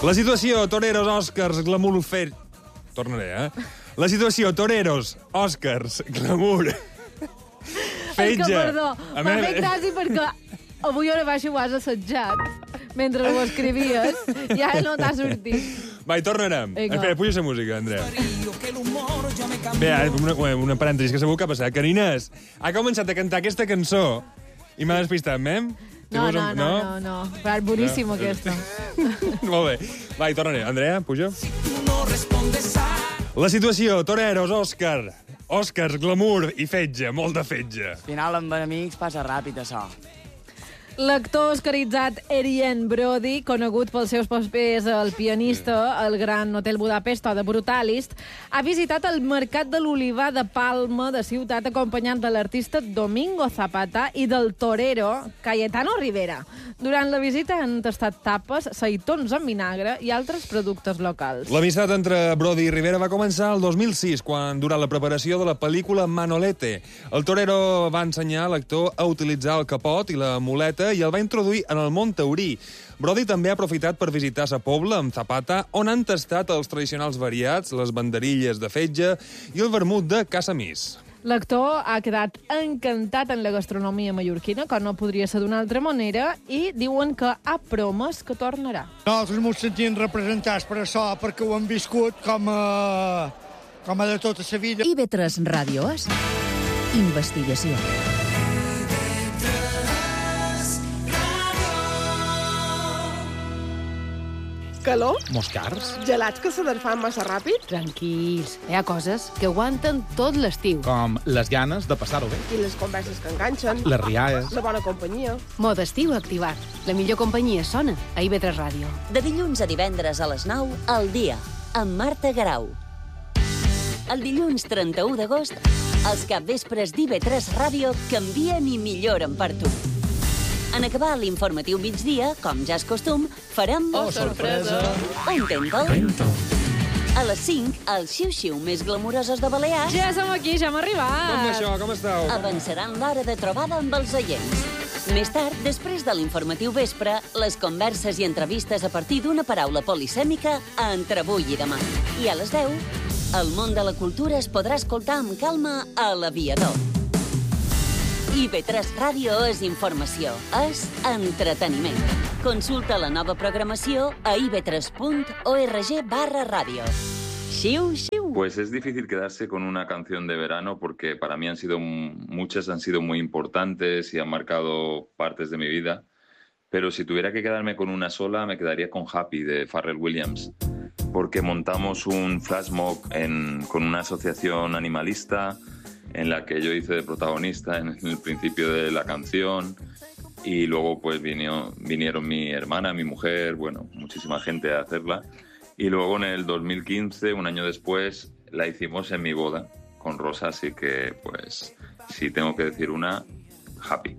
La situació, toreros, Oscars, glamour, Tornaré, La situació, toreros, Oscars, glamour, fetge... És que, perdó, m'ha fet gràcia perquè avui hora baixa ho has assetjat mentre ho escrivies i ara no t'ha sortit. Va, hi tornarem. Espera, puja la música, Andrea. Bé, una parèntesi, que segur que ha passat. Que Inés ha començat a cantar aquesta cançó i m'ha despistat, No. Però és boníssim, aquesta. Molt bé. Va, hi tornaré. Andrea, puja. La situació, toreros, Oscars, glamour i fetge, molt de fetge. Al final, amb amics, passa ràpid, això. L'actor oscaritzat Adrien Brody, conegut pels seus papers al Pianista, el Gran Hotel Budapest o de Brutalist, ha visitat el Mercat de l'Olivar de Palma de Ciutat acompanyant de l'artista Domingo Zapata i del torero Cayetano Rivera. Durant la visita han tastat tapes, seitons amb vinagre i altres productes locals. L'amistat entre Brody i Rivera va començar el 2006, quan, durant la preparació de la pel·lícula Manolete, el torero va ensenyar l'actor a utilitzar el capot i la muleta i el va introduir en el món taurí. Brody també ha aprofitat per visitar Sa Pobla amb Zapata, on han tastat els tradicionals variats, les banderilles de fetge i el vermut de Casamís. L'actor ha quedat encantat en la gastronomia mallorquina, com no podria ser d'una altra manera, i diuen que ha promès que tornarà. Nosaltres ens sentim representats per això, perquè ho hem viscut com a de tota la vida. IB3 Ràdio és investigació. Calor? Moscars? Gelats que se desfan massa ràpid? Tranquils, hi ha coses que aguanten tot l'estiu. Com les ganes de passar-ho bé. I les converses que enganxen? Les rialles. La bona companyia? Mode estiu activat. La millor companyia sona a IB3 Ràdio. De dilluns a divendres a les 9, al dia, amb Marta Garau. El dilluns 31 d'agost, els capvespres d'IB3 Ràdio canvien i milloren per tu. En acabar l'informatiu migdia, com ja és costum, farem... Oh, sorpresa! Un tento. A les 5, els xiu-xiu més glamurosos de Balears... Ja som aquí, ja hem arribat. Com això? Com esteu? Avançaran l'hora de trobada amb els oients. Més tard, després de l'informatiu vespre, les converses i entrevistes a partir d'una paraula polisèmica a Entre avui i demà. I a les 10, el món de la cultura es podrà escoltar amb calma a l'Aviador. IB3 Ràdio és informació, és entreteniment. Consulta la nova programació a ib3.org/radio. Xiu, xiu. Pues es difícil quedarse con una canción de verano porque para mí muchas han sido muy importantes y han marcado partes de mi vida. Pero si tuviera que quedarme con una sola, me quedaría con Happy de Pharrell Williams. Porque montamos un flash mob con una asociación animalista en la que yo hice de protagonista en el principio de la canción y luego pues vinieron mi hermana, mi mujer, bueno, muchísima gente a hacerla. Y luego en el 2015, un año después, la hicimos en mi boda con Rosa, así que pues si tengo que decir una, Happy.